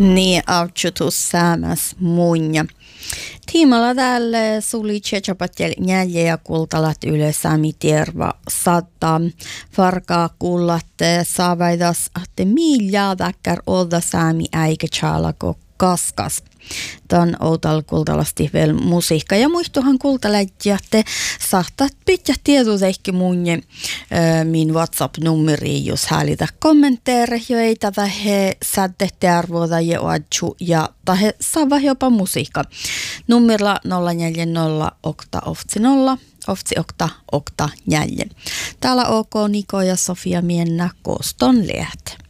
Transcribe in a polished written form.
Niin, avtjutus säämäs munja. Tiimalla täällä suli tsechapatel njälje ja kultalat yle sami tierva satta. Farkaa kullat saavaidas ahte miljaa väkkär olda sami äikä tjaalako kaskas. Tän outal kultalasti vielä musiikka. Ja muistuhan kultaläjätte sahtat pitää tietoisesti munje min WhatsApp-nummeriin, jos häälitä kommentteere, jo ei tätä he sädette arvoida ja oadju ja tahe saa jopa musiikka. Nummerilla 040 okta oftsi 0 oftsi okta 4. Täällä OK Niko ja Sofia Miennä Kooston Lehti.